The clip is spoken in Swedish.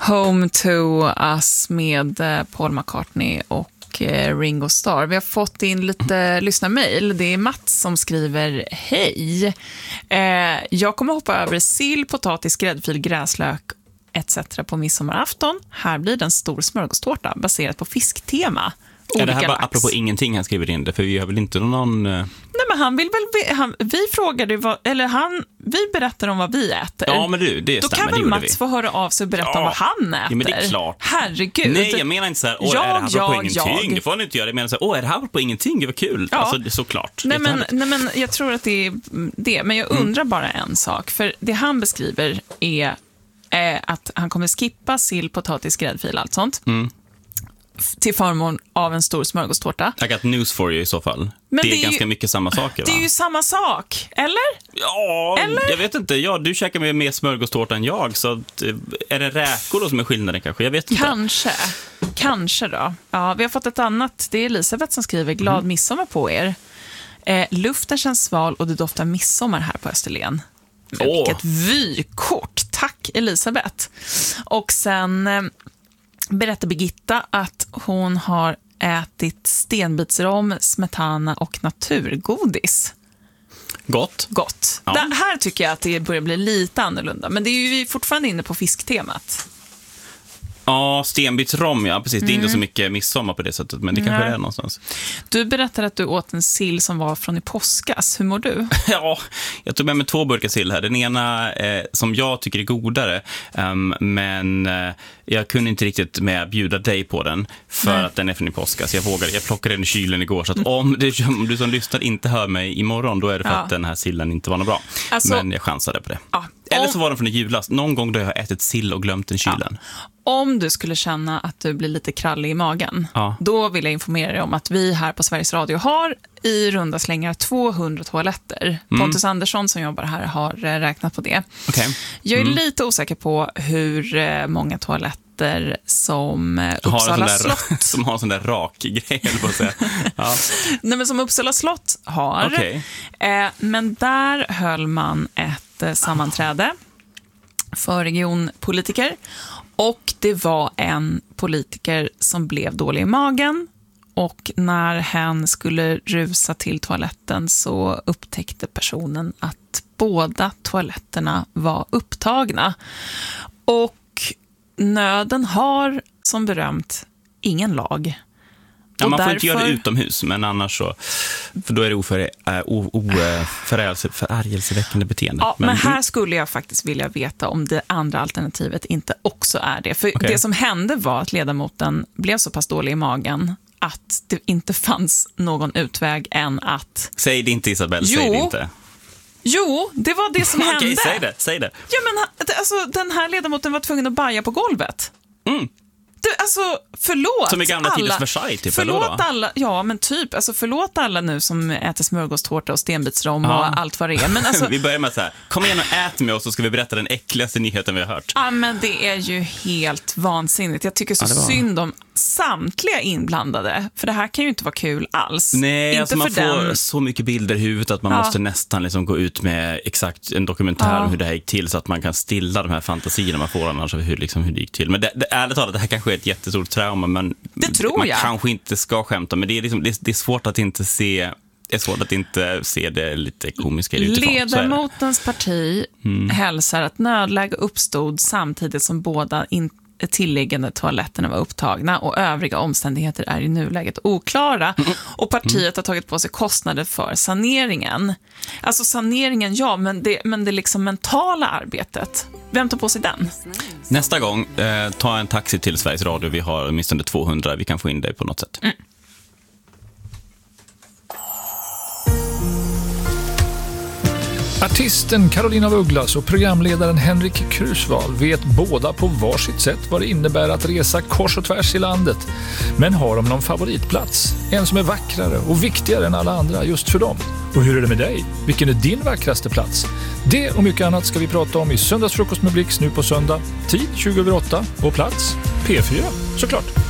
Home to Us med Paul McCartney och Ringo Starr. Vi har fått in lite lyssnarmail. Det är Mats som skriver: hej. Jag kommer hoppa över sill, potatis, gräddfil, gräslök etc. på midsommarafton. Här blir det en stor smörgåstårta baserat på fisktema. Är det här bara apropå ingenting han skriver in det? För vi har väl inte någon... Nej, men han vill väl... vi frågade vi berättar om vad vi äter. Ja, men det då stämmer. Då kan väl Mats få höra av sig och berätta om vad han äter. Ja, men det är klart. Herregud. Nej, jag menar inte så här, är det här apropå ingenting? Det får han inte göra. Jag menar så här, är det här apropå ingenting? Det var kul. Ja. Alltså, såklart. Nej, men jag tror att det är det. Men jag undrar bara en sak. För det han beskriver är att han kommer skippa sill, potatis, gräddfil, allt sånt. Till förmån av en stor smörgåstårta. I got news for you i så fall. Men det är ganska mycket samma saker, va? Det är ju samma sak, eller? Ja, eller? Jag vet inte. Ja, du käkar mer smörgåstårta än jag, så är det räkor då som är skillnaden kanske? Jag vet inte. Kanske då. Ja, vi har fått ett annat. Det är Elisabeth som skriver: glad midsommar på er. Luften känns sval och det doftar midsommar här på Österlen. Vilket vykort. Tack, Elisabeth. Och sen... berättar Birgitta att hon har ätit stenbitsrom, smetana och naturgodis. Gott. Ja. Det här tycker jag att det börjar bli lite annorlunda. Men det är ju fortfarande inne på fisktemat. Ja, stenbitsrom, ja, precis. Det är inte så mycket midsommar på det sättet, men det kanske är någonstans. Du berättade att du åt en sill som var från i påskas. Hur mår du? Ja, jag tog med mig 2 burkar sill här. Den ena som jag tycker är godare, men jag kunde inte riktigt med bjuda dig på den för att den är från i påskas. Jag plockade den i kylen igår, så att om du som lyssnar inte hör mig imorgon, då är det för att den här sillen inte var något bra. Alltså, men jag chansade på det. Ja. Eller så var den från i julas. Någon gång då jag har ätit sill och glömt den i kylen. Om du skulle känna att du blir lite krallig i magen, då vill jag informera dig om att vi här på Sveriges Radio har i runda slängar 200 toaletter. Pontus Andersson som jobbar här har räknat på det. Okay. Jag är lite osäker på hur många toaletter som Uppsala slott... som har en sån där rak grej, eller på att säga. Ja. Nej, men som Uppsala slott har. Okay. Men där höll man ett sammanträde för regionpolitiker. Och det var en politiker som blev dålig i magen. Och när hen skulle rusa till toaletten så upptäckte personen att båda toaletterna var upptagna. Och nöden har, som berömt, ingen lag. Ja, man får inte göra det utomhus, men annars så... För då är det förargelseväckande beteende. Ja, men här skulle jag faktiskt vilja veta om det andra alternativet inte också är det. För det som hände var att ledamoten blev så pass dålig i magen att det inte fanns någon utväg än att... Säg det inte, Isabel, säg det inte. Jo, det var det som hände. Okej, säg det. Ja, men alltså, den här ledamoten var tvungen att baja på golvet. Alltså, förlåt. Som i gamla tiders Versailles, typ. Förlåt alla, ja men typ, alltså förlåt alla nu som äter smörgåstårta och stenbitsrom och allt vad det är. Men alltså, vi börjar med så här: kom igen och ät med oss, så ska vi berätta den äckligaste nyheten vi har hört. Ja, men det är ju helt vansinnigt. Jag tycker så synd om samtliga inblandade, för det här kan ju inte vara kul alls. Nej, inte alltså man får så mycket bilder i huvudet att man måste nästan liksom gå ut med exakt en dokumentär om hur det här gick till, så att man kan stilla de här fantasierna man får annars av hur det gick till. Men ärligt talat, det här kanske är ett jättestort trauma, men det tror jag. Man kanske inte ska skämta, men det är, liksom, det är svårt att inte se... Det är svårt att inte se det lite komiska utifrån. Ledamotens parti hälsar att nödläge uppstod samtidigt som båda tilliggande toaletterna var upptagna och övriga omständigheter är i nuläget oklara. Och partiet har tagit på sig kostnader för saneringen. Alltså saneringen, ja, men det liksom mentala arbetet. Vem tar på sig den? Nästa gång, ta en taxi till Sveriges Radio. Vi har åtminstone 200. Vi kan få in det på något sätt. Artisten Carolina af Ugglas och programledaren Henrik Krusval vet båda på varsitt sätt vad det innebär att resa kors och tvärs i landet. Men har de någon favoritplats? En som är vackrare och viktigare än alla andra just för dem? Och hur är det med dig? Vilken är din vackraste plats? Det och mycket annat ska vi prata om i Söndagsfrukost med Blix nu på söndag. Tid 20:08 och plats P4, såklart.